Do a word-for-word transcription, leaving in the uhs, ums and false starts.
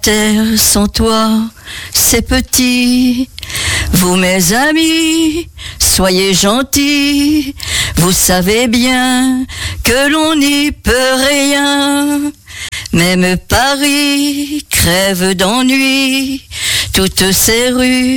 terre sans toi, c'est petit. Vous mes amis, soyez gentils. Vous savez bien que l'on n'y peut rien. Même Paris crève d'ennui. Toutes ces rues